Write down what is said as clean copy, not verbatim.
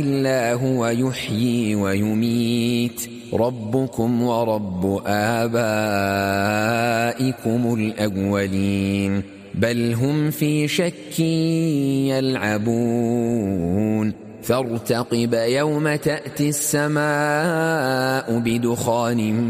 إلا هو يحيي ويميت ربكم ورب آبائكم الأولين بل هم في شك يلعبون فارتقب يوم تأتي السماء بدخان